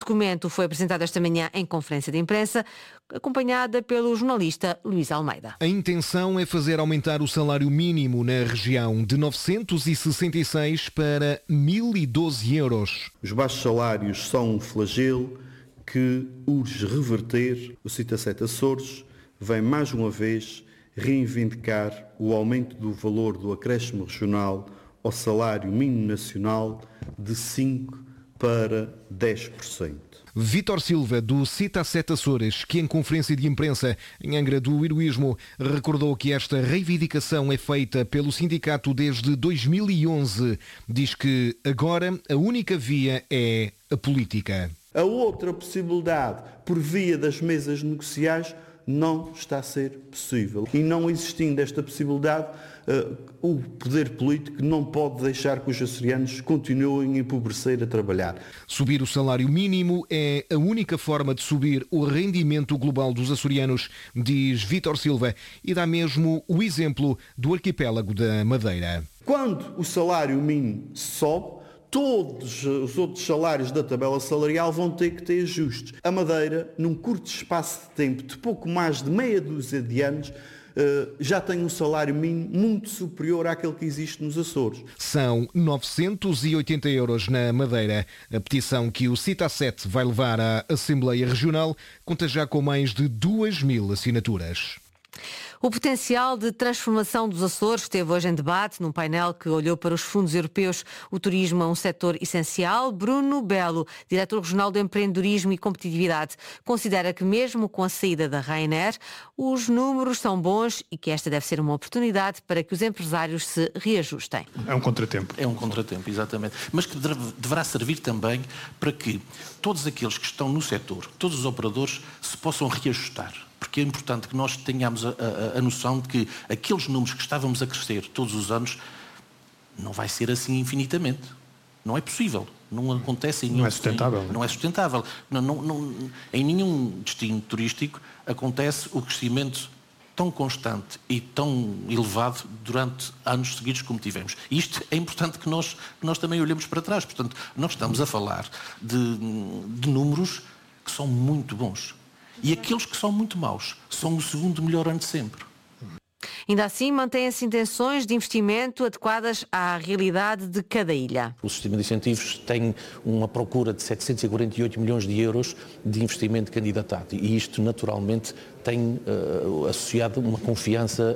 documento foi apresentado esta manhã em conferência de imprensa, acompanhada pelo jornalista Luís Almeida. A intenção é fazer aumentar o salário mínimo na região de 966 para 1.012 euros. Os baixos salários são um flagelo que urge reverter. O CITA7 Açores vem mais uma vez reivindicar o aumento do valor do acréscimo regional ao salário mínimo nacional de 5% para 10%. Vítor Silva, do CITA7 Açores, que em conferência de imprensa em Angra do Heroísmo recordou que esta reivindicação é feita pelo sindicato desde 2011. Diz que agora a única via é a política. A outra possibilidade, por via das mesas negociais, não está a ser possível. E não existindo esta possibilidade, o poder político não pode deixar que os açorianos continuem a empobrecer a trabalhar. Subir o salário mínimo é a única forma de subir o rendimento global dos açorianos, diz Vítor Silva, e dá mesmo o exemplo do arquipélago da Madeira. Quando o salário mínimo sobe, todos os outros salários da tabela salarial vão ter que ter ajustes. A Madeira, num curto espaço de tempo, de pouco mais de meia dúzia de anos, já tem um salário mínimo muito superior àquele que existe nos Açores. São 980 euros na Madeira. A petição que o CITA7 vai levar à Assembleia Regional conta já com mais de 2.000 assinaturas. O potencial de transformação dos Açores esteve hoje em debate num painel que olhou para os fundos europeus. O turismo é um setor essencial. Bruno Belo, diretor regional do empreendedorismo e competitividade, considera que mesmo com a saída da Ryanair, os números são bons e que esta deve ser uma oportunidade para que os empresários se reajustem. É um contratempo. É um contratempo, exatamente. Mas que deverá servir também para que todos aqueles que estão no setor, todos os operadores, se possam reajustar. Porque é importante que nós tenhamos a noção de que aqueles números que estávamos a crescer todos os anos não vai ser assim infinitamente. Não é possível. Não acontece em nenhum... Não é sustentável. Não é sustentável. Em nenhum destino turístico acontece o crescimento tão constante e tão elevado durante anos seguidos como tivemos. E isto é importante que nós também olhemos para trás. Portanto, nós estamos a falar de números que são muito bons. E aqueles que são muito maus são o segundo melhor ano de sempre. Ainda assim, mantêm-se intenções de investimento adequadas à realidade de cada ilha. O sistema de incentivos tem uma procura de 748 milhões de euros de investimento candidatado e isto naturalmente tem associado uma confiança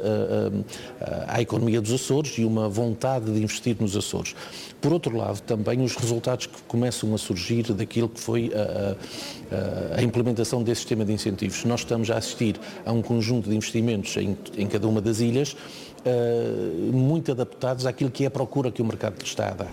à economia dos Açores e uma vontade de investir nos Açores. Por outro lado, também os resultados que começam a surgir daquilo que foi a implementação desse sistema de incentivos. Nós estamos a assistir a um conjunto de investimentos em cada uma das ilhas, muito adaptados àquilo que é a procura que o mercado está a dar.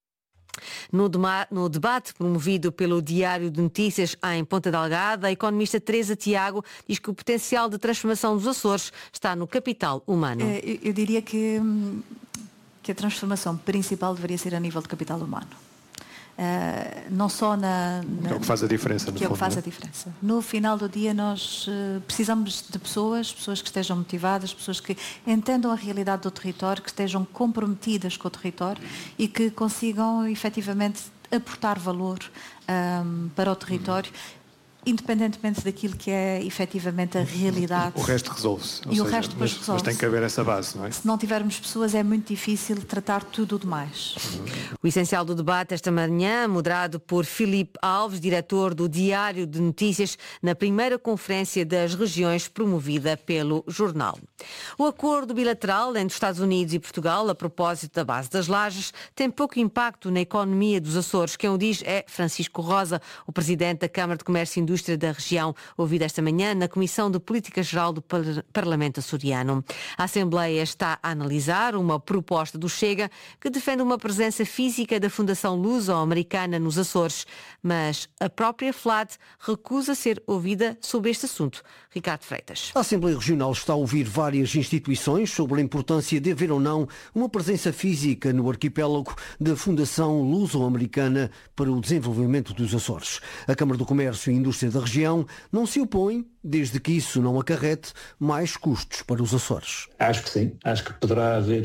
No debate promovido pelo Diário de Notícias em Ponta Delgada, a economista Teresa Tiago diz que o potencial de transformação dos Açores está no capital humano. Eu diria que a transformação principal deveria ser a nível de capital humano. Não só que é o que faz a diferença, no que é o fundo, que faz não é? a diferença. No final do dia nós precisamos de pessoas que estejam motivadas, pessoas que entendam a realidade do território, que estejam comprometidas com o território e que consigam efetivamente aportar valor para o território, independentemente daquilo que é efetivamente a realidade. O resto resolve-se. E o resto depois mas resolve-se. tem que haver essa base, não é? Se não tivermos pessoas é muito difícil tratar tudo o demais. O essencial do debate esta manhã, moderado por Filipe Alves, diretor do Diário de Notícias, na primeira conferência das regiões promovida pelo jornal. O acordo bilateral entre os Estados Unidos e Portugal, a propósito da base das Lajes, tem pouco impacto na economia dos Açores. Quem o diz é Francisco Rosa, o presidente da Câmara de Comércio e Indústria da região, ouvido esta manhã na Comissão de Política Geral do Parlamento açoriano. A Assembleia está a analisar uma proposta do Chega que defende uma presença física da Fundação Luso-Americana nos Açores, mas a própria FLAD recusa ser ouvida sobre este assunto. Ricardo Freitas. A Assembleia Regional está a ouvir várias instituições sobre a importância de haver ou não uma presença física no arquipélago da Fundação Luso-Americana para o Desenvolvimento dos Açores. A Câmara do Comércio e Indústria Indústria da região não se opõe, desde que isso não acarrete mais custos para os Açores. Acho que sim, acho que poderá haver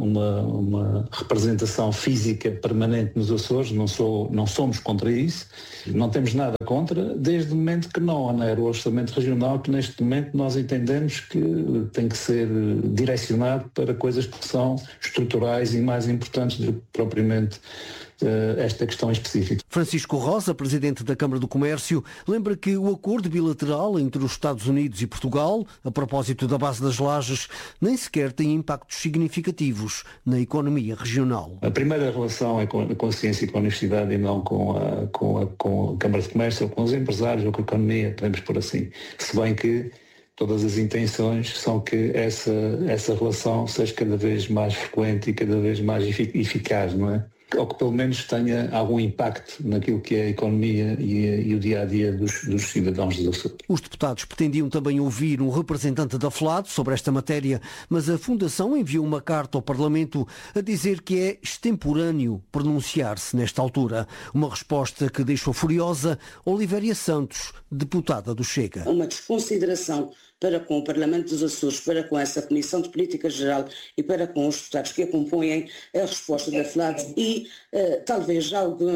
uma representação física permanente nos Açores, não somos contra isso, não temos nada contra, desde o momento que não onera o orçamento regional, que neste momento nós entendemos que tem que ser direcionado para coisas que são estruturais e mais importantes do que propriamente esta questão específica. Francisco Rosa, presidente da Câmara do Comércio, lembra que o acordo bilateral entre os Estados Unidos e Portugal, a propósito da base das lajes, nem sequer tem impactos significativos na economia regional. A primeira relação é com a ciência e com a universidade e não com a Câmara de Comércio ou com os empresários ou com a economia, podemos pôr assim. Se bem que todas as intenções são que essa relação seja cada vez mais frequente e cada vez mais eficaz, não é? Ou que pelo menos tenha algum impacto naquilo que é a economia e o dia-a-dia dos cidadãos dos Açores. Os deputados pretendiam também ouvir um representante da FLAD sobre esta matéria, mas a Fundação enviou uma carta ao Parlamento a dizer que é extemporâneo pronunciar-se nesta altura. Uma resposta que deixou furiosa Olivéria Santos, deputada do Chega. Uma desconsideração para com o Parlamento dos Açores, para com essa Comissão de Política Geral e para com os deputados que a compõem, a resposta da FLAD e talvez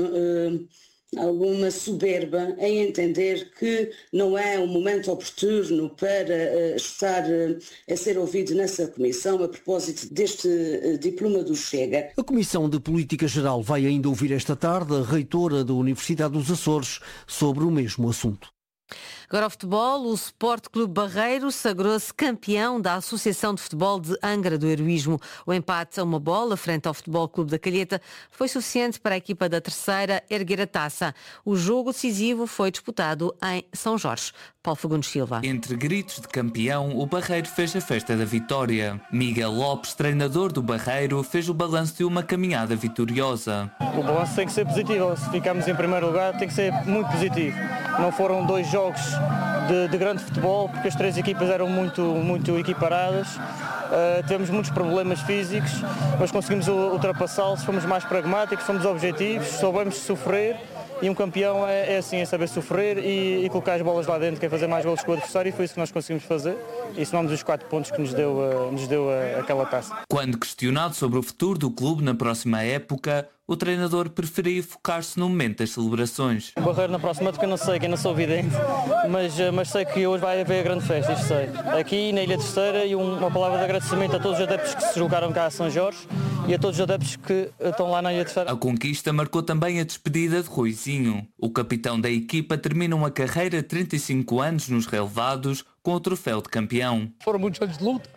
alguma soberba em entender que não é um momento oportuno para estar a ser ouvido nessa comissão a propósito deste diploma do Chega. A Comissão de Política Geral vai ainda ouvir esta tarde a reitora da Universidade dos Açores sobre o mesmo assunto. Agora ao futebol, o Sport Clube Barreiro sagrou-se campeão da Associação de Futebol de Angra do Heroísmo. O empate a uma bola frente ao Futebol Clube da Calheta foi suficiente para a equipa da terceira erguer a taça. O jogo decisivo foi disputado em São Jorge. Paulo Fagundes Silva. Entre gritos de campeão, o Barreiro fez a festa da vitória. Miguel Lopes, treinador do Barreiro, fez o balanço de uma caminhada vitoriosa. O balanço tem que ser positivo. Se ficarmos em primeiro lugar, tem que ser muito positivo. Não foram 2 jogos de grande futebol, porque as 3 equipas eram muito equiparadas. Tivemos muitos problemas físicos, mas conseguimos ultrapassá-los, fomos mais pragmáticos, fomos objetivos, soubemos sofrer. E um campeão é assim, é saber sofrer e colocar as bolas lá dentro, quer fazer mais golos que o adversário, e foi isso que nós conseguimos fazer. E somamos os 4 pontos que nos deu aquela taça. Quando questionado sobre o futuro do clube na próxima época, o treinador preferia focar-se no momento das celebrações. O Barreiro na próxima época não sei, que eu não sou vidente, mas sei que hoje vai haver a grande festa, isto sei. Aqui na Ilha Terceira, e uma palavra de agradecimento a todos os adeptos que se deslocaram cá a São Jorge e a todos os adeptos que estão lá na Ilha Terceira. A conquista marcou também a despedida de Ruizinho. O capitão da equipa termina uma carreira de 35 anos nos relevados com o troféu de campeão. Foram muitos anos de luta.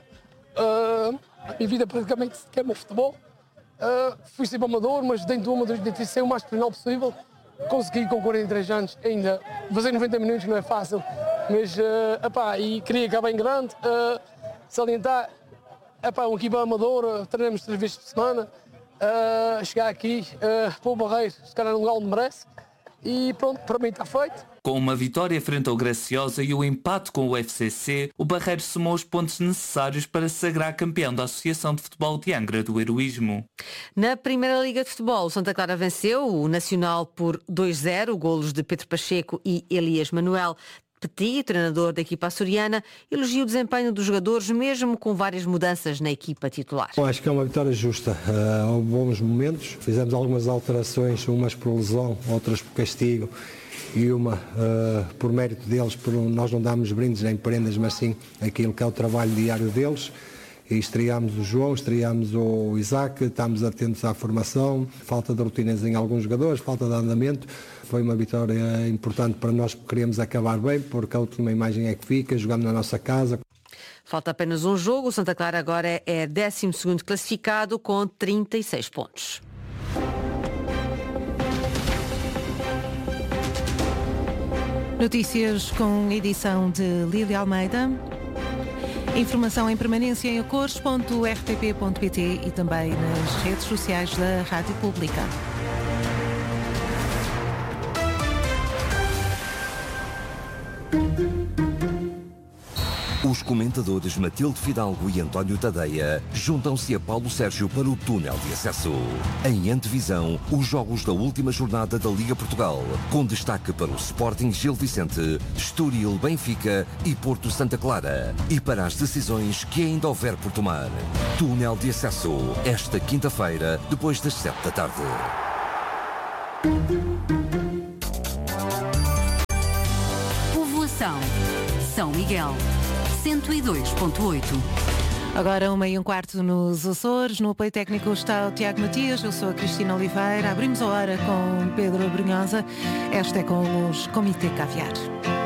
A minha vida praticamente se queima futebol. Fui sempre amador, mas dentro do amador tentei ser o mais profissional possível. Consegui com 43 anos ainda fazer 90 minutos, não é fácil, mas e queria acabar em grande, salientar, uma equipa amadora, treinamos 3 vezes por semana, chegar aqui para o Barreiro, se calhar no lugar onde merece, e pronto, para mim está feito. Com uma vitória frente ao Graciosa e o empate com o FCC, o Barreiro somou os pontos necessários para se sagrar campeão da Associação de Futebol de Angra do Heroísmo. Na Primeira Liga de Futebol, o Santa Clara venceu o Nacional por 2-0, golos de Pedro Pacheco e Elias Manuel. Petit, treinador da equipa açoriana, elogia o desempenho dos jogadores, mesmo com várias mudanças na equipa titular. Acho que é uma vitória justa. Houve bons momentos, fizemos algumas alterações, umas por lesão, outras por castigo e uma por mérito deles, nós não damos brindes nem prendas, mas sim aquilo que é o trabalho diário deles. E estreámos o João, estreámos o Isaac, estamos atentos à formação, falta de rotinas em alguns jogadores, falta de andamento. Foi uma vitória importante para nós, porque queríamos acabar bem, porque a última imagem é que fica, jogando na nossa casa. Falta apenas um jogo, o Santa Clara agora é 12º classificado com 36 pontos. Notícias com edição de Lídia Almeida. Informação em permanência em acores.rtp.pt e também nas redes sociais da Rádio Pública. Os comentadores Matilde Fidalgo e António Tadeia juntam-se a Paulo Sérgio para o túnel de acesso. Em antevisão, os jogos da última jornada da Liga Portugal, com destaque para o Sporting Gil Vicente, Estoril Benfica e Porto Santa Clara. E para as decisões que ainda houver por tomar. Túnel de acesso, esta quinta-feira, depois das 7 da tarde. Povoação. São Miguel. 102.8. Agora 1h15 nos Açores. No apoio técnico está o Tiago Matias. Eu sou a Cristina Oliveira. Abrimos a hora com Pedro Brunhosa. Esta é com os Comitê Caviar.